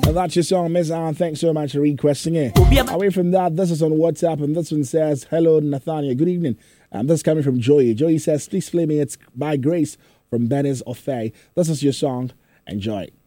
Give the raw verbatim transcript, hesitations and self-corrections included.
And that's your song, Miss Anne. Thanks so much for requesting it. Away from that, this is on WhatsApp, and this one says, hello, Nathania. Good evening. And this is coming from Joey. Joey says, please play me It's by Grace from Benny's Ofay. This is your song. Enjoy.